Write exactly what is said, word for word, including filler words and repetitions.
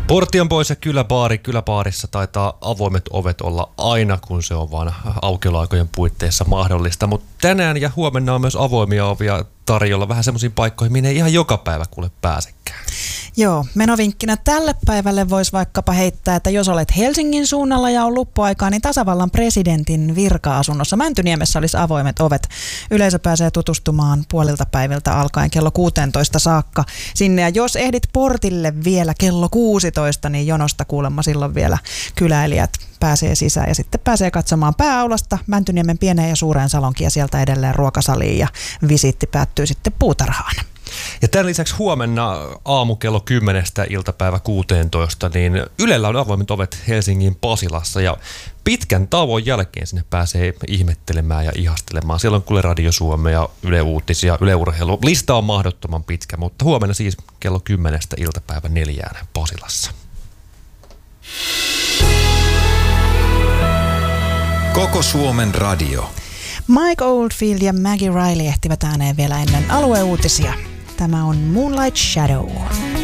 Portti on pois ja kyläbaari. Kyläbaarissa taitaa avoimet ovet olla aina, kun se on vaan aukioloaikojen puitteissa mahdollista. Mutta tänään ja huomenna on myös avoimia ovia tarjolla vähän semmoisiin paikkoihin, minne ei ihan joka päivä kuule pääsekään. Joo, menovinkkinä tälle päivälle voisi vaikkapa heittää, että jos olet Helsingin suunnalla ja on luppuaikaa, niin tasavallan presidentin virka-asunnossa Mäntyniemessä olisi avoimet ovet. Yleisö pääsee tutustumaan puolilta päiviltä alkaen kello kuusitoista saakka sinne. Ja jos ehdit portille vielä kello kuusitoista, niin jonosta kuulemma silloin vielä kyläilijät pääsee sisään ja sitten pääsee katsomaan pääaulasta Mäntyniemen pieneen ja suureen salonkiin ja sieltä edelleen ruokasaliin ja visiitti päättyy sitten puutarhaan. Ja tämän lisäksi huomenna aamu kello kymmenestä iltapäivä kuusitoista, niin Ylellä on avoimet ovet Helsingin Pasilassa ja pitkän tauon jälkeen sinne pääsee ihmettelemään ja ihastelemaan. Siellä on kuule Radio Suomea ja Yle Uutisia, Yle Urheilu. Lista on mahdottoman pitkä, mutta huomenna siis kello kymmenestä iltapäivä neljään Pasilassa. Koko Suomen radio. Mike Oldfield ja Maggie Riley ehtivät ääneen vielä ennen alueuutisia. Tämä on Moonlight Shadow.